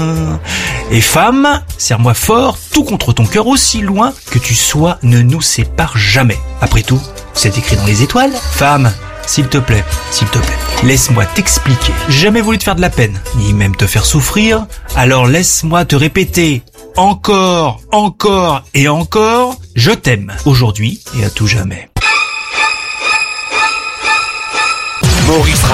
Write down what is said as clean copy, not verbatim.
Et femme, serre-moi fort, tout contre ton cœur aussi loin que tu sois, ne nous sépare jamais. Après tout, c'est écrit dans les étoiles. Femme, s'il te plaît, laisse-moi t'expliquer. Jamais voulu te faire de la peine, ni même te faire souffrir, alors laisse-moi te répéter encore et encore, je t'aime, aujourd'hui et à tout jamais. Maurice